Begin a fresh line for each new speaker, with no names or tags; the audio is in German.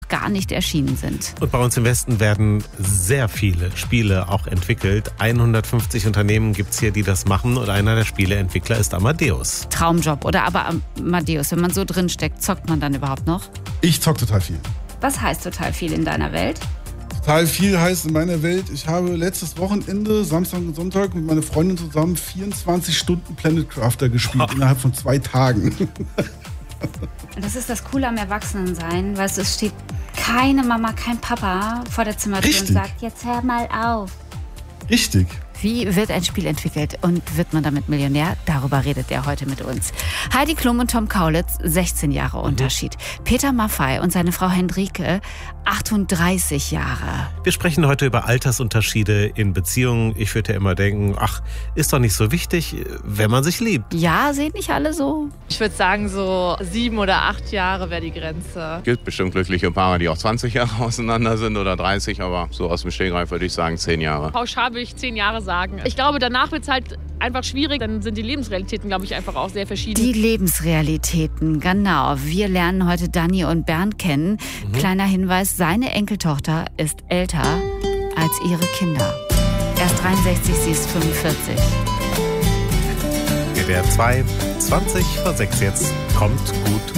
gar nicht erschienen sind.
Und bei uns im Westen werden sehr viele Spiele auch entwickelt. 150 Unternehmen gibt es hier, die das machen. Und einer der Spieleentwickler ist Amadeus.
Traumjob, oder? Aber Amadeus, wenn man so drin steckt, zockt man dann überhaupt noch?
Ich zock total viel.
Was heißt total viel in deiner Welt?
Total viel heißt in meiner Welt, ich habe letztes Wochenende, Samstag und Sonntag, mit meiner Freundin zusammen 24 Stunden Planet Crafter gespielt, innerhalb von 2 Tagen.
Das ist das Coole am Erwachsenensein, weil es steht keine Mama, kein Papa vor der Zimmertür und sagt, jetzt hör mal auf.
Richtig.
Wie wird ein Spiel entwickelt und wird man damit Millionär? Darüber redet er heute mit uns. Heidi Klum und Tom Kaulitz, 16 Jahre Unterschied. Peter Maffay und seine Frau Hendrike, 38 Jahre.
Wir sprechen heute über Altersunterschiede in Beziehungen. Ich würde ja immer denken, ach, ist doch nicht so wichtig, wenn man sich liebt.
Ja, sehen nicht alle so?
Ich würde sagen, so 7 oder 8 Jahre wäre die Grenze.
Es gibt bestimmt glückliche Paare, die auch 20 Jahre auseinander sind oder 30, aber so aus dem Stegreif würde ich sagen 10 Jahre.
Pauschal würde ich 10 Jahre sagen. Ich glaube, danach wird es halt einfach schwierig. Dann sind die Lebensrealitäten, glaube ich, einfach auch sehr verschieden.
Die Lebensrealitäten, genau. Wir lernen heute Dani und Bernd kennen. Kleiner Hinweis, seine Enkeltochter ist älter als ihre Kinder. Er ist 63, sie ist 45.
WDR 2, 20 vor 6 jetzt. Kommt gut